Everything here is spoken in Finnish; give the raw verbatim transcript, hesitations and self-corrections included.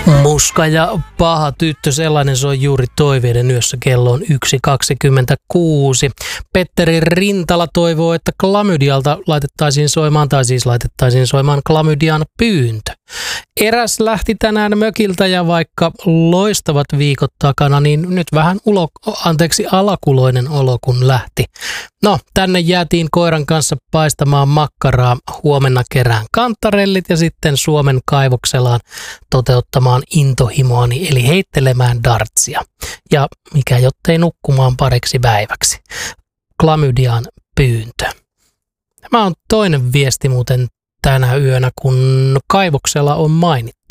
Muska ja paha tyttö, sellainen se on juuri toiveiden yössä. Kello on yksi kaksikymmentäkuusi. Petteri Rintala toivoo, että klamydialta laitettaisiin soimaan, tai siis laitettaisiin soimaan klamydian pyyntö. Eräs lähti tänään mökiltä ja vaikka loistavat viikot takana, niin nyt vähän ulo, anteeksi, alakuloinen olo kun lähti. No, tänne jäätiin koiran kanssa paistamaan makkaraa. Huomenna kerään kantarellit ja sitten Suomen kaivoksellaan toteuttamaan intohimoani, eli heittelemään dartsia. Ja mikä jottei nukkumaan pariksi päiväksi. Klamydian pyyntö. Tämä on toinen viesti muuten tänä yönä, kun kaivoksella on mainittu.